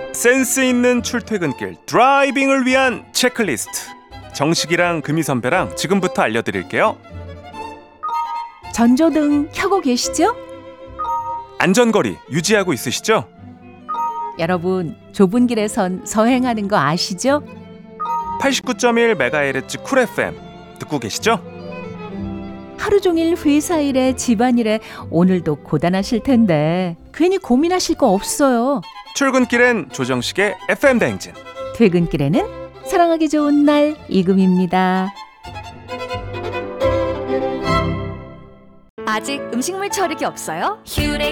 센스 있는 출퇴근길 드라이빙을 위한 체크리스트. 정식이랑 금희 선배랑 지금부터 알려드릴게요. 전조등 켜고 계시죠? 안전거리 유지하고 있으시죠? 여러분, 좁은 길에선 서행하는 거 아시죠? 89.1MHz 쿨 FM 듣고 계시죠? 하루 종일 회사 일에 집안일에 오늘도 고단하실 텐데 괜히 고민하실 거 없어요. 출근길엔 조정식의 FM 대행진. 퇴근길에는 사랑하기 좋은 날 이금입니다. 아직 음식물 처리기 없어요?